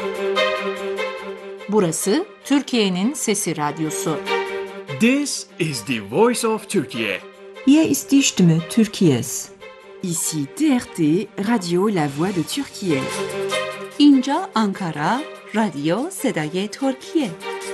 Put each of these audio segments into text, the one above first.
Burası Türkiye'nin Sesi Radyosu. This is the voice of Turkey. Hier ist die Stimme Türkiye's. Ici TRT, Radio La Voix de Türkiye. اینجا آنکارا، رادیو صدای ترکیه.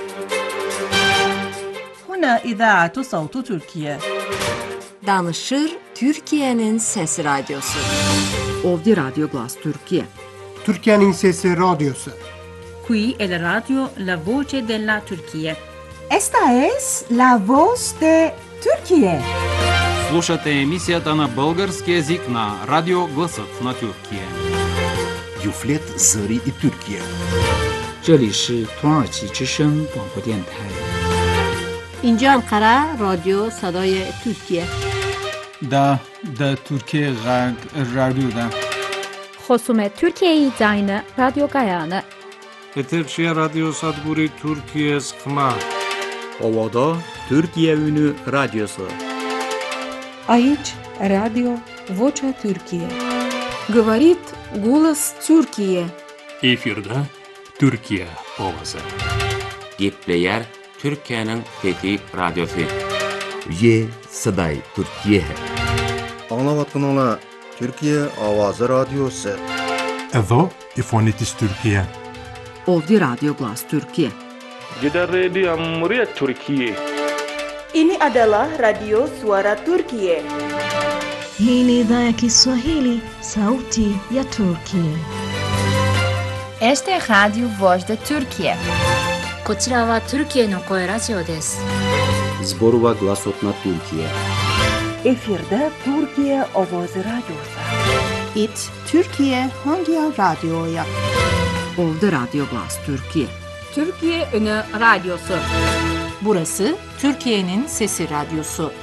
هنا إذاعة صوت تركيا. Danışır Türkiye'nin Sesi Radyosu. Ovdje Radio Glas Türkiye. Türkiye'nin Sesi Radyosu. Qui è la radio La Voce della Turchia. Esta es la voz de Türkiye. Слушате емисията на български език на Радио Гласът на Türkiye. Юфлет Зări и Türkiye. 这里是土耳其之声广播电台。 اینجا انقره رادیو صدای ترکیه. دا Türkiye Radyo'da. خصوم Türkiye Zayını Radyo Gayanı. Eterşehir Radyo Sadburi Türkiye Skma. Ovada Türkiye Ünü Radyosu. Aici Radio Vocea Türkiye. Говорит голос Türkiye. Efirde Türkiye Ovası. Gepleyer Türkiye'nin Fethi Radyosu. Ye Saday Türkiye. Anlavatın Türkiye Avazı Radyosu. Evo İfonitis Türkiye. Ovdje Radio Glas Türkiye. Gider Radio Muria Türkiye. Ini adalah Radio Suara Turkiye. Hii ni idhaa ya Kiswahili, Sauti ya Turkiye. Este Radio Voz de Turkiye. こちらはトルキエの声ラジオです。 Zborova Glasot na Türkiye. Efirde Türkiye Ovoz Radyosu. It Türkiye Hangi Radyo'ya? Ovdje Radio Glas Türkiye. Türkiye Ünü Radyosu. Burası Türkiye'nin Sesi Radyosu.